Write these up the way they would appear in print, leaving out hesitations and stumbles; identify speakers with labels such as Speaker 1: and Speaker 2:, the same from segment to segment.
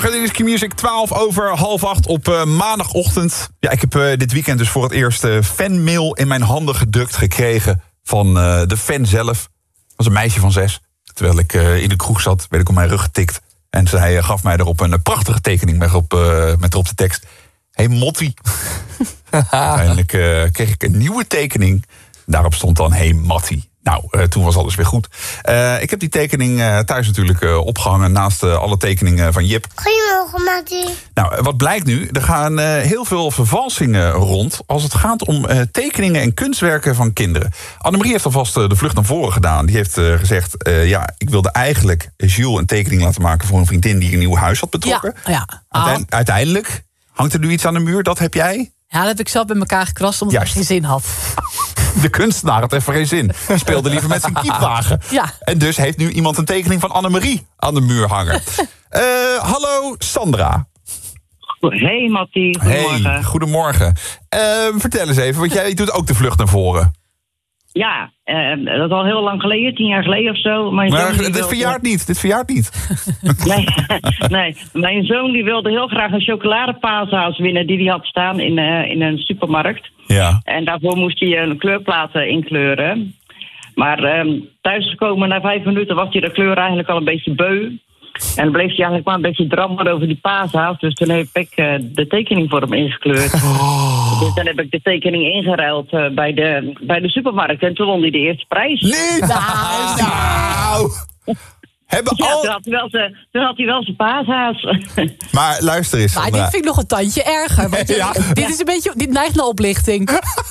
Speaker 1: Dit is Q-Music, 7:12 op maandagochtend. Ja, ik heb dit weekend dus voor het eerst fanmail in mijn handen gedrukt gekregen van de fan zelf. Dat was een meisje van 6. Terwijl ik in de kroeg zat, werd ik op mijn rug getikt. En zij gaf mij erop een prachtige tekening met erop de tekst: Hey Motti. Uiteindelijk kreeg ik een nieuwe tekening. Daarop stond dan: Hey Matti. Nou, toen was alles weer goed. Ik heb die tekening thuis natuurlijk opgehangen naast alle tekeningen van Jip.
Speaker 2: Goedemorgen, Mattie.
Speaker 1: Nou, wat blijkt nu? Er gaan heel veel vervalsingen rond als het gaat om tekeningen en kunstwerken van kinderen. Annemarie heeft alvast de vlucht naar voren gedaan. Die heeft gezegd, ik wilde eigenlijk Jules een tekening laten maken voor een vriendin die een nieuw huis had betrokken.
Speaker 3: Ja.
Speaker 1: Uiteindelijk hangt er nu iets aan de muur, dat heb jij?
Speaker 3: Ja, dat heb ik zelf bij elkaar gekrast omdat ik geen zin had.
Speaker 1: De kunstenaar had even geen zin. Die speelde liever met zijn kiepwagen.
Speaker 3: Ja.
Speaker 1: En dus heeft nu iemand een tekening van Annemarie aan de muur hangen. Hallo, Sandra.
Speaker 4: Hey Mattie, goedemorgen.
Speaker 1: Hey, goedemorgen. Vertel eens even, want jij doet ook de vlucht naar voren.
Speaker 4: Ja, dat is al heel lang geleden, 10 jaar geleden of zo.
Speaker 1: Maar dit verjaart niet.
Speaker 4: Nee, mijn zoon die wilde heel graag een chocoladepaashaas winnen die hij had staan in een supermarkt. Ja. En daarvoor moest hij een kleurplaat inkleuren. Maar thuisgekomen na 5 minuten was hij de kleur eigenlijk al een beetje beu. En dan bleef hij eigenlijk maar een beetje drammen over die paashaas. Dus toen heb ik de tekening voor hem ingekleurd. Dus dan heb ik de tekening ingeruild bij de supermarkt. En toen won hij de eerste prijs.
Speaker 1: Nee! Nou!
Speaker 4: Toen had hij wel zijn paashaas.
Speaker 1: Maar luister eens, Sandra.
Speaker 3: Maar dit vind ik nog een tandje erger. Want dit is een beetje, dit neigt naar oplichting.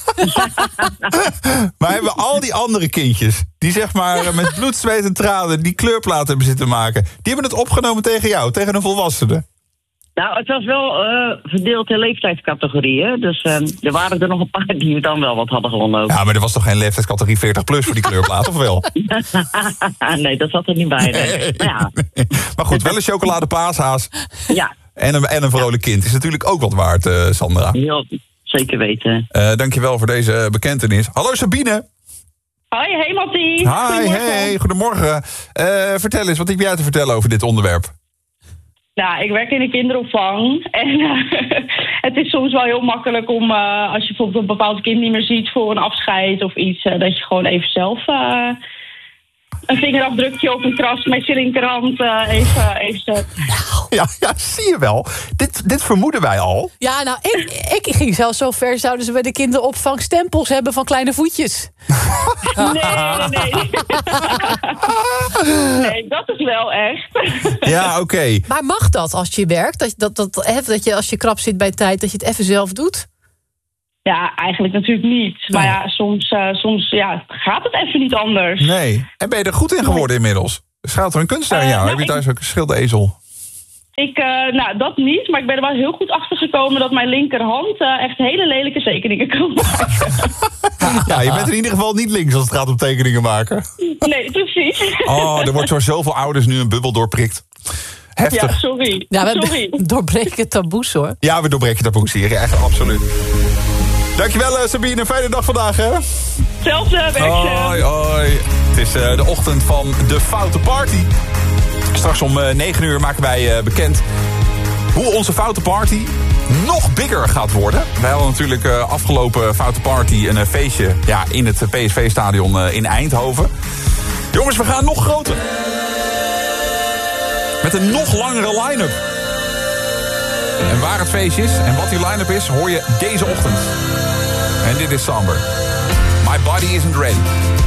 Speaker 1: Maar hebben al die andere kindjes, die zeg maar met bloed, zweet en tranen die kleurplaten hebben zitten maken, die hebben het opgenomen tegen jou, tegen een volwassene?
Speaker 4: Nou, het was wel verdeeld in leeftijdscategorieën. Dus er waren er nog een paar die dan wel wat hadden gewonnen.
Speaker 1: Ja, maar er was toch geen leeftijdscategorie 40+ voor die kleurplaat, of wel?
Speaker 4: Nee, dat zat er niet bij.
Speaker 1: Nee. Maar goed, wel een chocoladepaashaas.
Speaker 4: Ja.
Speaker 1: En een vrolijk kind is natuurlijk ook wat waard, Sandra.
Speaker 4: Ja, zeker weten.
Speaker 1: Dankjewel voor deze bekentenis. Hallo Sabine.
Speaker 4: Hoi, hey Mattie.
Speaker 1: Hi, goedemorgen. Vertel eens, wat heb jij te vertellen over dit onderwerp?
Speaker 5: Nou, ik werk in een kinderopvang. En het is soms wel heel makkelijk om, als je bijvoorbeeld een bepaald kind niet meer ziet voor een afscheid of iets, dat je gewoon even zelf een vingerafdrukje op een kras met je linkerhand even zet.
Speaker 1: Ja, zie je wel. Dit vermoeden wij al.
Speaker 3: Ja, nou, ik ging zelfs zo ver, zouden ze bij de kinderopvang stempels hebben van kleine voetjes.
Speaker 5: Nee. Nee, dat is wel echt.
Speaker 1: Ja, oké.
Speaker 3: Maar mag dat als je werkt? Dat je als je krap zit bij tijd, dat je het even zelf doet?
Speaker 5: Ja, eigenlijk natuurlijk niet. Maar ja, soms gaat het even niet anders.
Speaker 1: Nee. En ben je er goed in geworden inmiddels? Schuilt er een kunstenaar in jou? Heb je thuis ook een schildezel?
Speaker 5: Dat niet, maar ik ben er wel heel goed achter gekomen dat mijn linkerhand echt hele lelijke tekeningen kan maken.
Speaker 1: Ja, je bent in ieder geval niet links als het gaat om tekeningen maken.
Speaker 5: Nee, precies.
Speaker 1: Oh, er wordt door zoveel ouders nu een bubbel doorprikt. Heftig.
Speaker 5: Ja, sorry.
Speaker 3: Ja, we doorbreken taboes, hoor.
Speaker 1: Ja, we doorbreken taboes hier, echt absoluut. Dankjewel Sabine, fijne dag vandaag, hè?
Speaker 5: Hetzelfde,
Speaker 1: Hoi. Het is de ochtend van de Foute Party. Straks om 9 uur maken wij bekend hoe onze Foute Party nog bigger gaat worden. Wij hadden natuurlijk afgelopen Foute Party een feestje in het PSV-stadion in Eindhoven. Jongens, we gaan nog groter. Met een nog langere line-up. En waar het feestje is en wat die line-up is, hoor je deze ochtend. En dit is Samber. My body isn't ready.